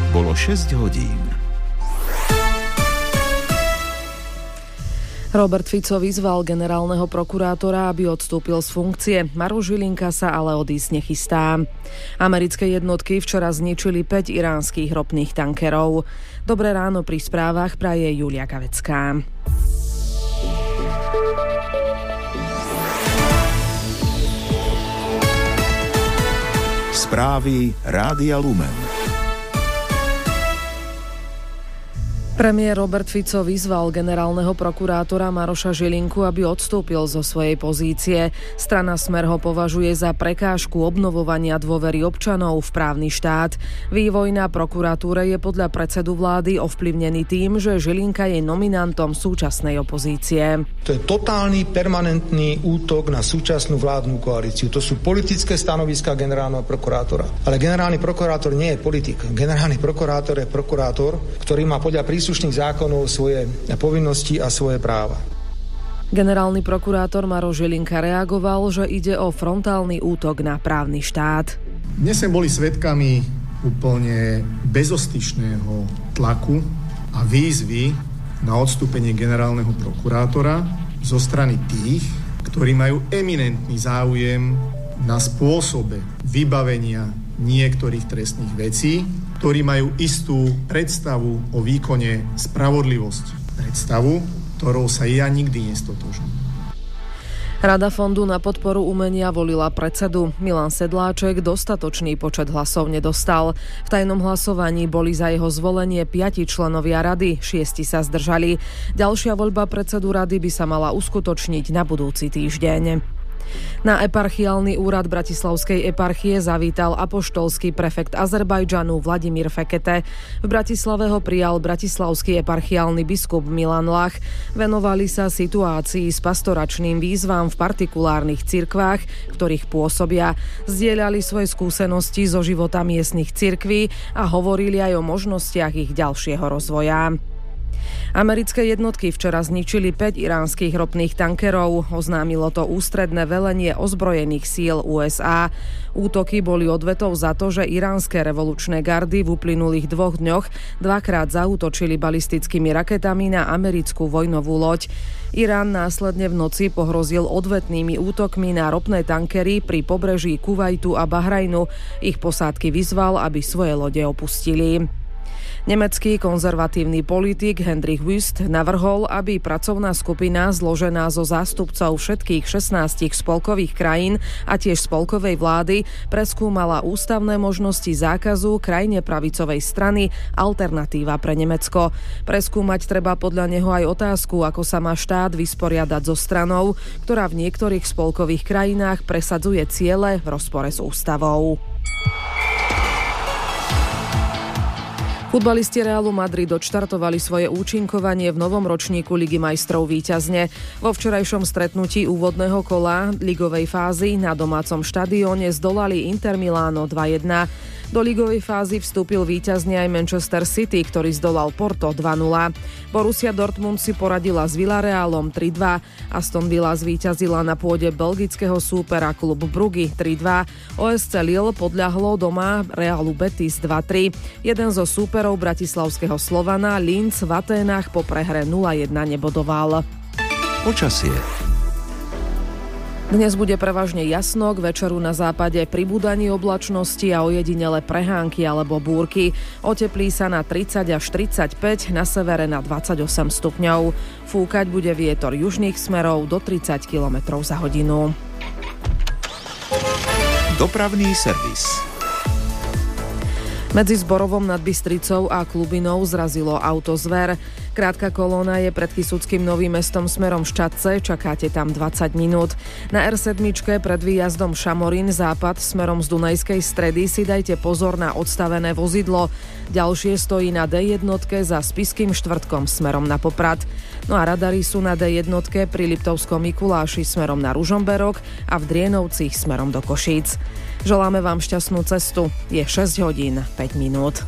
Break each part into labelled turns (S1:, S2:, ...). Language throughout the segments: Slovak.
S1: Bolo 6 hodín.
S2: Robert Fico vyzval generálneho prokurátora, aby odstúpil z funkcie. Maroš Žilinka sa ale odísť nechystá. Americké jednotky včera zničili 5 iránskych ropných tankerov. Dobré ráno pri správach praje Julia Kavecká.
S1: Správy Rádia Lumen.
S2: Premiér Robert Fico vyzval generálneho prokurátora Maroša Žilinku, aby odstúpil zo svojej pozície. Strana Smer ho považuje za prekážku obnovovania dôvery občanov v právny štát. Vývoj na prokuratúre je podľa predsedu vlády ovplyvnený tým, že Žilinka je nominantom súčasnej opozície.
S3: To je totálny, permanentný útok na súčasnú vládnu koalíciu. To sú politické stanoviská generálneho prokurátora. Ale generálny prokurátor nie je politik. Generálny prokurátor je prokurátor, ktorý má podľa príslušných zákonov svoje povinnosti a svoje práva.
S2: Generálny prokurátor Maroš Žilinka reagoval, že ide o frontálny útok na právny štát.
S4: Dnes sme boli svedkami úplne bezostyšného tlaku a výzvy na odstúpenie generálneho prokurátora zo strany tých, ktorí majú eminentný záujem na spôsobe vybavenia niektorých trestných vecí, ktorí majú istú predstavu o výkone spravodlivosti. Predstavu, ktorou sa ja nikdy nestotožním.
S2: Rada Fondu na podporu umenia volila predsedu. Milan Sedláček dostatočný počet hlasov nedostal. V tajnom hlasovaní boli za jeho zvolenie 5 členovia rady, 6 sa zdržali. Ďalšia voľba predsedu rady by sa mala uskutočniť na budúci týždeň. Na eparchiálny úrad Bratislavskej eparchie zavítal apoštolský prefekt Azerbajdžanu Vladimír Fekete. V Bratislave ho prijal bratislavský eparchiálny biskup Milan Lach. Venovali sa situácii s pastoračným výzvam v partikulárnych cirkvách, v ktorých pôsobia. Zdieľali svoje skúsenosti zo života miestnych cirkví a hovorili aj o možnostiach ich ďalšieho rozvoja. Americké jednotky včera zničili 5 iránskych ropných tankerov. Oznámilo to ústredné velenie ozbrojených síl USA. Útoky boli odvetou za to, že iránske revolučné gardy v uplynulých 2 dňoch dvakrát zaútočili balistickými raketami na americkú vojnovú loď. Irán následne v noci pohrozil odvetnými útokmi na ropné tankery pri pobreží Kuvajtu a Bahrajnu. Ich posádky vyzval, aby svoje lode opustili. Nemecký konzervatívny politik Hendrik Wüst navrhol, aby pracovná skupina zložená zo zástupcov všetkých 16 spolkových krajín a tiež spolkovej vlády preskúmala ústavné možnosti zákazu krajne pravicovej strany Alternatíva pre Nemecko. Preskúmať treba podľa neho aj otázku, ako sa má štát vysporiadať so stranou, ktorá v niektorých spolkových krajinách presadzuje ciele v rozpore s ústavou. Futbalisti Realu Madrid odštartovali svoje účinkovanie v novom ročníku Ligy majstrov víťazne. Vo včerajšom stretnutí úvodného kola ligovej fázy na domácom štadióne zdolali Inter Milano 2-1. Do ligovej fázy vstúpil víťazne aj Manchester City, ktorý zdolal Porto 2-0. Borussia Dortmund si poradila s Villarealom 3-2. Aston Villa zvíťazila na pôde belgického súpera klub Bruggy 3-2. OSC Lille podľahlo doma Realu Betis 2-3. Jeden zo súperov bratislavského Slovana, Linz, v Aténach po prehre 0-1 nebodoval.
S1: Počasie.
S2: Dnes bude prevažne jasno, k večeru na západe pribúdanie oblačnosti a ojedinele prehánky alebo búrky. Oteplí sa na 30 až 35, na severe na 28 stupňov. Fúkať bude vietor južných smerov do 30 km za hodinu.
S1: Dopravný servis.
S2: Medzi Zborovom nad Bystricou a Klubinou zrazilo auto Zver. Krátka kolóna je pred Kysuckým Novým Mestom smerom Ščadce, čakáte tam 20 minút. Na R7 pred výjazdom Šamorín západ smerom z Dunajskej Stredy si dajte pozor na odstavené vozidlo. Ďalšie stojí na D1 za Spišským Štvrtkom smerom na Poprad. No a radary sú na D1 pri Liptovskom Mikuláši smerom na Ružomberok a v Drienovcích smerom do Košíc. Želáme vám šťastnú cestu. Je 6 hodín 5 minút.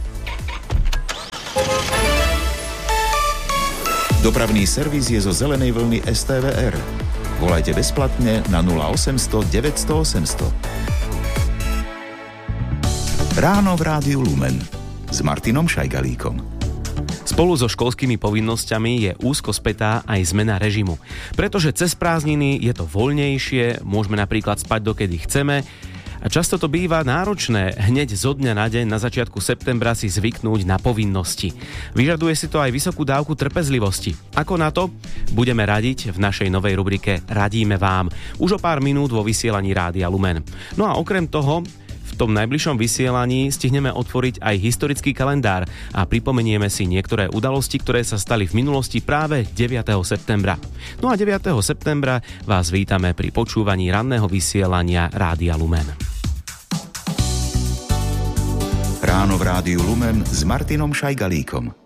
S1: Dopravný servis je zo zelenej vlny STVR. Volajte bezplatne na 0800 900 800. Ráno v Rádiu Lumen. s Martinom Šajgalíkom.
S5: Spolu so školskými povinnosťami je úzko spätá aj zmena režimu. Pretože cez prázdniny je to voľnejšie, môžeme napríklad spať dokedy chceme a často to býva náročné hneď zo dňa na deň na začiatku septembra si zvyknúť na povinnosti. Vyžaduje si to aj vysokú dávku trpezlivosti. Ako na to? Budeme radiť v našej novej rubrike Radíme vám. Už o pár minút vo vysielaní Rádia Lumen. No a okrem toho, v tom najbližšom vysielaní stihneme otvoriť aj historický kalendár a pripomenieme si niektoré udalosti, ktoré sa stali v minulosti práve 9. septembra. No a 9. septembra vás vítame pri počúvaní ranného vysielania Rádia Lumen.
S1: Ráno v Rádiu Lumen s Martinom Šajgalíkom.